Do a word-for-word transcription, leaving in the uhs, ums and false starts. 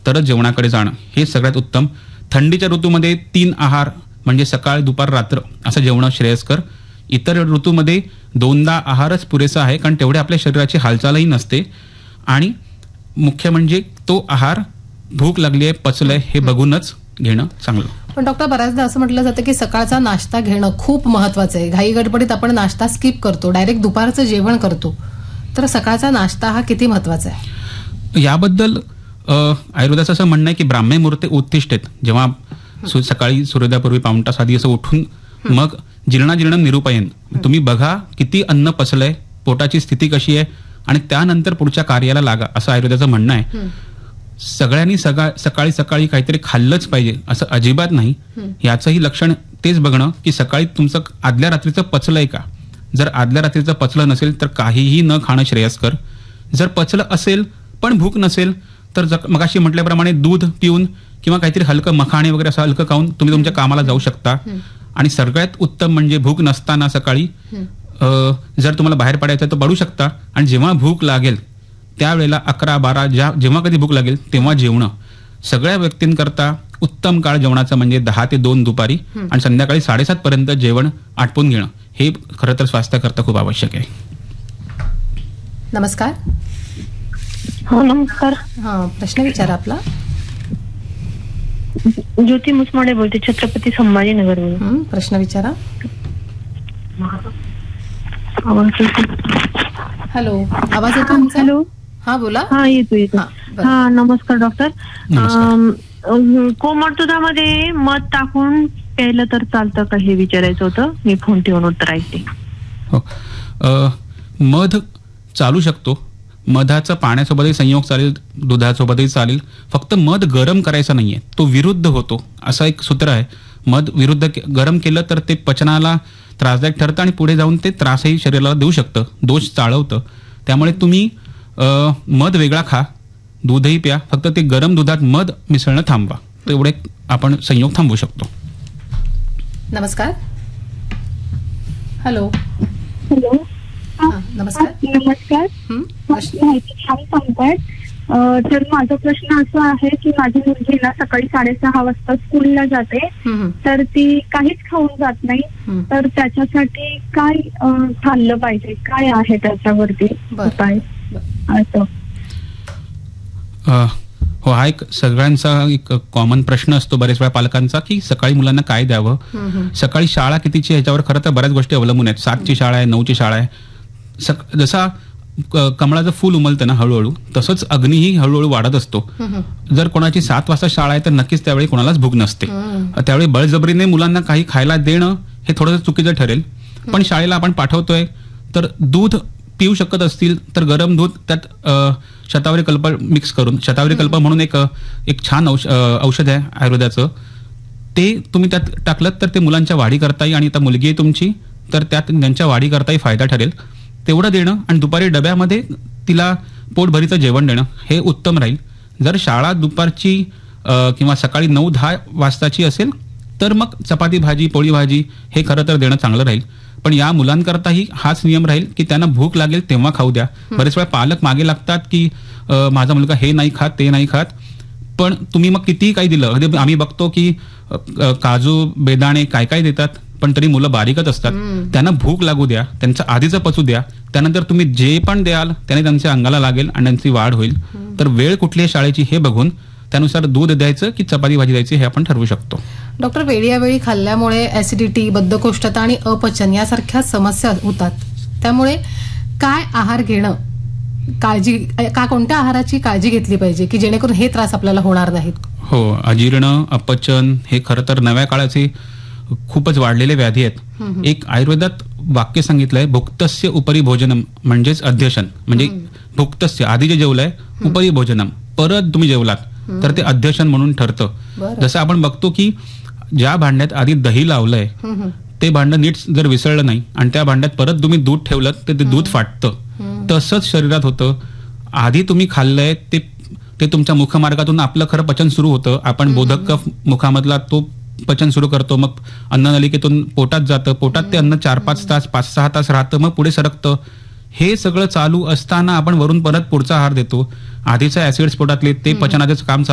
तरच जेवणाकडे जाणं हे सगळ्यात उत्तम. थंडीच्या ऋतूमध्ये तीन आहार म्हणजे सकाळ दुपार रात्र असं जेवणं श्रेयस्कर. इतर ऋतूमध्ये दोनदा आहारच पुरेसा आहे, कारण तेवढे आपल्या शरीराची हालचालही नसते. आणि मुख्य म्हणजे तो आहार भूक लागली आहे पचलंय हे बघूनच घेणं चांगलं. पण डॉक्टर बऱ्याचदा असं म्हटलं जातं की सकाळचा नाश्ता घेणं खूप महत्वाचं आहे. घाई गडबडीत आपण नाश्ता स्किप करतो, डायरेक्ट दुपारचं जेवण करतो. तर सकाळचा नाश्ता हा किती महत्वाचा आहे? याबद्दल आयुर्वेदाचं असं म्हणणं आहे की ब्राह्मे मुहूर्ते उत्तिष्ठेत. जेव्हा सकाळी सूर्योदयापूर्वी पाऊण तास आधी असं उठून मग जीर्णाजीर्ण निरूपयन, तुम्ही बघा किती अन्न पचलंय, पोटाची स्थिती कशी आहे आणि त्यानंतर पुढच्या कार्याला लागा असं आयुर्वेदाचं म्हणणं आहे. सगळ्यांनी सकाळ सकाळी सकाळी काहीतरी खाल्लंच पाहिजे असं अजिबात नाही. याचंही लक्षण तेच बघणं की सकाळी तुमचं आदल्या रात्रीचं पचलंय का. जर आदल्या रात्रीचं पचलं नसेल तर काहीही न खाणं श्रेयस्कर. जर पचलं असेल पण भूक नसेल तर मगाशी म्हटल्याप्रमाणे दूध पिऊन किंवा काहीतरी हलकं मखाणे वगैरे असं हलकं खाऊन तुम्ही तुमच्या कामाला जाऊ शकता. आणि सगळ्यात उत्तम म्हणजे भूक नसताना सकाळी जर तुम्हाला बाहेर पडायचं तर पडू शकता. आणि जेव्हा भूक लागेल त्यावेळेला अकरा बारा ज्या जेव्हा कधी भूक लागेल तेव्हा जेवणं. सगळ्या व्यक्तींकरता उत्तम काळ जेवणाचा म्हणजे दहा ते दोन दुपारी आणि संध्याकाळी साडेसात पर्यंत जेवण आटपून घेणं हे खरं तर स्वास्थ्याकरता खूप आवश्यक आहे. नमस्कार. हो नमस्कार. हा प्रश्न विचारा आपला. ज्योती मुसमाडे बोलते, छत्रपती संभाजीनगर. प्रश्न विचारा. हॅलो, आवाज येतो? हॅलो, हा बोला. हा येतो येतो. हा नमस्कार डॉक्टर. कोमट दुधामध्ये मध टाकून प्यायलं तर चालतं का हे विचारायचं होतं. मी फोन ठेवून उत्तर ऐकते. हो, मध चालू शकतो. मधाचा पाण्यासोबतही संयोग चालेल, दुधासोबतही चालेल. फक्त मध गरम करायचा नाहीये, तो विरुद्ध होतो असं एक सूत्र आहे. मध विरुद्ध गरम केलं तर ते पचनाला त्रासदायक ठरतं आणि पुढे जाऊन ते त्रासही शरीराला देऊ शकतं, दोष चाळवतं. त्यामुळे तुम्ही मध वेगळा खा, दूधही प्या, फक्त ते गरम दुधात मध मिसळणं थांबवा. तेवढे आपण संयोग थांबवू शकतो. नमस्कार. हॅलो. हॅलो, नमस्कार. नमस्कार. माहिती छान सांगतायत. तर माझा प्रश्न असा आहे की माझी मुलगी ना सकाळी साडेसहा वाजता स्कूलला जाते, तर ती काहीच खाऊन जात नाही. तर त्याच्यासाठी काय खाल्लं पाहिजे, काय आहे त्याच्यावरती उपाय असं? हो, हा एक सगळ्यांचा एक कॉमन प्रश्न असतो बरेच वेळा पालकांचा की सकाळी मुलांना काय द्यावं. सकाळी शाळा कितीची ह्याच्यावर खरं तर बऱ्याच गोष्टी अवलंबून आहेत. सातची शाळा आहे, नऊची शाळा आहे. सक जसा कमळाचं फूल उमलतं ना हळूहळू, तसंच अग्नीही हळूहळू वाढत असतो. जर कोणाची सात वाजता शाळा आहे तर नक्कीच त्यावेळी कोणालाच भूक नसते. त्यावेळी बळजबरीने मुलांना काही खायला देणं हे थोडंसं चुकीचं ठरेल. पण शाळेला आपण पाठवतोय तर दूध पिऊ शकत असतील तर गरम दूध त्यात शतावरी कल्प मिक्स करून, शतावरी कल्प म्हणून एक एक छान औषध आहे आयुर्वेदाचं, ते तुम्ही त्यात टाकलं तर ते मुलांच्या वाढी करताही आणि आता मुलगी आहे तुमची तर त्यात त्यांच्या वाढी करताही फायदा ठरेल. तेवढं देणं आणि दुपारी डब्यामध्ये तिला पोटभरीचं जेवण देणं हे उत्तम राहील. जर शाळा दुपारची किंवा सकाळी नऊ दहा वाजताची असेल तर मग चपाती भाजी पोळी भाजी हे खरं तर देणं चांगलं राहील. पण या मुलांकरताही हाच नियम राहील की त्यांना भूक लागेल तेव्हा खाऊ द्या. बरेच वेळा पालक मागे लागतात की माझा मुलगा हे नाही खात ते नाही खात, पण तुम्ही मग कितीही काही दिलं, आम्ही बघतो की काजू बेदाणे काय काय देतात पण तरी मुलं बारीकच असतात. त्यांना भूक लागू द्या, त्यांचं आधीचं पचू द्या, त्यानंतर तुम्ही जे पण द्याल त्याने त्यांच्या अंगाला लागेल आणि त्यांची वाढ होईल. तर वेळ कुठली आहे शाळेची हे बघून त्यानुसार दूध द्यायचं की चपाती भाजी द्यायची हे आपण ठरवू शकतो. डॉक्टर, वेळोवेळी खाल्ल्यामुळे ऍसिडिटी, बद्धकोष्ठता आणि अपचन यासारख्या समस्या होतात. त्यामुळे काय आहार घेणं, काळजी का कोणत्या आहाराची काळजी घेतली पाहिजे की जेणेकरून हे त्रास आपल्याला होणार नाहीत? हो, अजीर्ण, अपचन हे खरं तर नव्या काळाचे खूपच वाढलेले व्याधी आहेत. एक आयुर्वेदात वाक्य सांगितलंय, भुक्तस्य उपरी भोजनम म्हणजेच अध्यशन. म्हणजे भुक्तस्य आधी जे जेवलंय, उपरी भोजनम परत तुम्ही जेवलात तर ते अध्यशन म्हणून ठरतं. जसं आपण बघतो की ज्या भांड्यात आधी दही लावलंय ते भांडं नीट जर विसळलं नाही आणि त्या भांड्यात परत तुम्ही दूध ठेवलं तर ते दूध फाटतं. तसंच शरीरात होतं. आधी तुम्ही खाल्लंय ते ते तुमच्या मुखमार्गातून आपलं खरं पचन सुरू होतं. आपण बोधक कफ मुखामधला तो पचन सुरू करतो, मग अन्ननलिकेतून पोटात जातं, पोटात ते अन्न चार पाच तास पाच सहा तास राहतं, मग पुढे सरकतं. हे सगळं चालू असताना आपण वरून परत पुढचा आहार देतो. आधीचे ऍसिड्स पोटातले ते पचनाचं काम